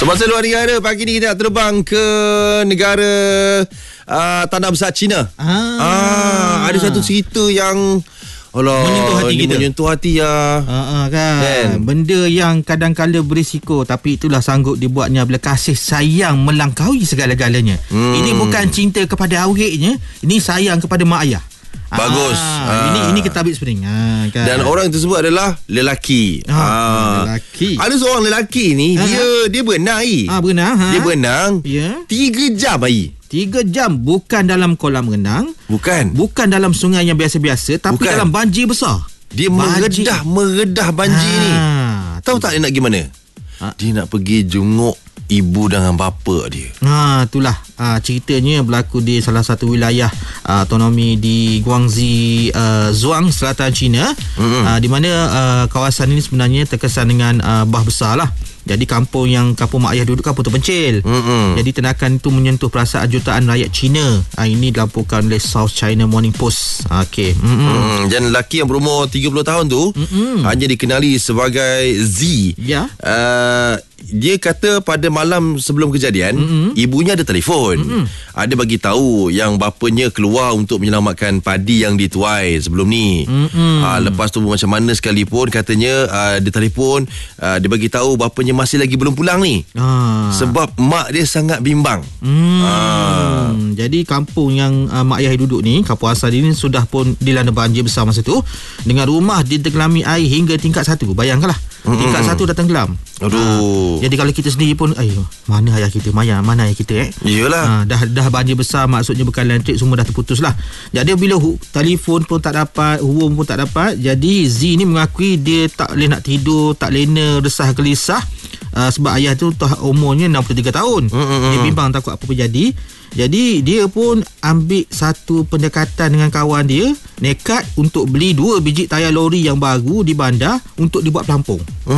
Semasa luar negara, pagi ni kita nak terbang ke negara tanah besar China. Ada satu cerita yang menyentuh hati kita. Menyentuh hati kan? Benda yang kadang-kala berisiko, tapi itulah sanggup dibuatnya bila kasih sayang melangkaui segala-galanya. Ini bukan cinta kepada awetnya, ini sayang kepada mak ayah. Bagus. Ini ketabik spring. Kan? Dan orang tersebut adalah lelaki. Lelaki. Ada seorang lelaki ni, dia berenang air. Berenang. Dia berenang 3 jam air. 3 jam bukan dalam kolam renang, bukan dalam sungai yang biasa-biasa, tapi dalam banjir besar. Dia meredah banjir ni. Tahu tak dia nak pergi mana? Dia nak pergi jenguk ibu dengan bapa dia. Itulah ceritanya berlaku di salah satu wilayah autonomi di Guangxi, Zhuang, selatan China. Di mana kawasan ini sebenarnya terkesan dengan bah besar lah. Jadi kampung mak ayah duduk kampung terpencil. Jadi tindakan itu menyentuh perasaan jutaan rakyat Cina. Ini dilaporkan oleh South China Morning Post. Okey. Dan lelaki yang berumur 30 tahun tu hanya dikenali sebagai Z. Ya. Dia kata pada malam sebelum kejadian, ibunya ada telefon. Ada bagi tahu yang bapanya keluar untuk menyelamatkan padi yang dituai sebelum ni. Lepas tu macam mana sekalipun, katanya dia telefon, dia bagi tahu bapanya masih lagi belum pulang ni. Sebab mak dia sangat bimbang. Jadi kampung yang mak ayah duduk ni, kampung asal dia ni, sudah pun dilanda banjir besar masa tu, dengan rumah ditergelami air hingga tingkat 1. Bayangkanlah, tingkat 1 dah tenggelam. Jadi kalau kita sendiri pun, mana ayah kita, mana ayah kita Iyalah. Dah banjir besar, maksudnya bukan elektrik semua dah terputus lah. Jadi bila telefon pun tak dapat, hubung pun tak dapat, jadi Z ni mengakui dia tak boleh nak tidur, tak lena, resah gelisah. Sebab ayah tu umurnya 63 tahun. Dia bimbang takut apa-apa jadi. Jadi dia pun ambil satu pendekatan dengan kawan dia, nekat untuk beli 2 biji tayar lori yang baru di bandar untuk dibuat pelampung.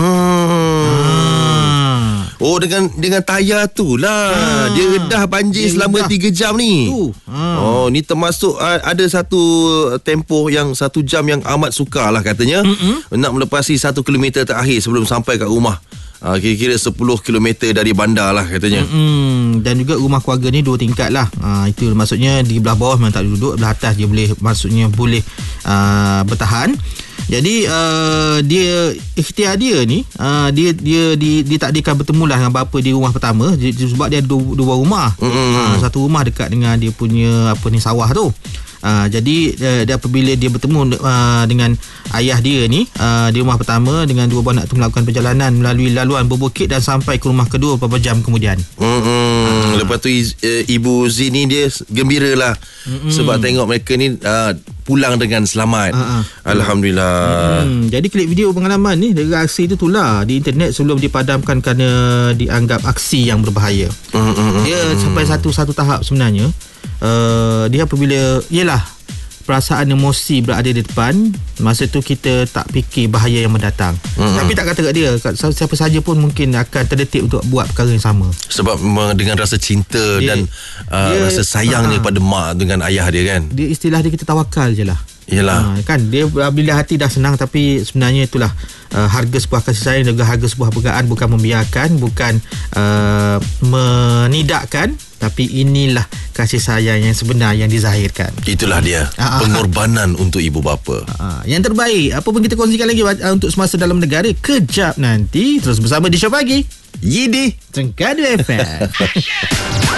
Dengan tayar tu lah dia redah banjir selama 3 jam ni. Ni termasuk ada satu tempoh yang 1 jam yang amat sukar lah katanya. Nak melepasi 1 kilometer terakhir sebelum sampai kat rumah. Kira-kira 10 km dari bandar lah katanya. Dan juga rumah keluarga ni 2 tingkat lah. Itu maksudnya di belah bawah memang tak duduk, belah atas dia boleh bertahan. Jadi dia ikhtiar dia ni, dia ditakdirkan bertemu lah dengan bapa di rumah pertama, sebab dia ada 2 rumah. Satu rumah dekat dengan dia punya sawah tu. Jadi apabila dia bertemu dengan ayah dia ni di rumah pertama, dengan 2 buah anak tu melakukan perjalanan melalui laluan berbukit dan sampai ke rumah kedua beberapa jam kemudian. Lepas tu ibu Z ni dia gembira lah sebab tengok mereka ni pulang dengan selamat. Alhamdulillah. Jadi klip video pengalaman ni dari aksi itu tular di internet sebelum dipadamkan kerana dianggap aksi yang berbahaya. Dia sampai satu tahap sebenarnya. Dia apabila perasaan emosi berada di depan, masa tu kita tak fikir bahaya yang mendatang. Tapi tak kata kat dia, siapa saja pun mungkin akan terdetik untuk buat perkara yang sama. Sebab dengan rasa cinta dan rasa sayangnya pada mak dengan ayah dia kan. Dia istilah dia, kita tawakal je lah. Yalah. Kan dia bila hati dah senang, tapi sebenarnya itulah harga sebuah kasih sayang dan harga sebuah pegangan. Bukan membiarkan, bukan menidakkan, tapi inilah kasih sayang yang sebenar yang dizahirkan. Itulah dia, pengorbanan untuk ibu bapa. Yang terbaik. Apa pun kita kongsikan lagi untuk semasa dalam negara kejap nanti. Terus bersama di Show Pagi Yidi Cengkadu FM.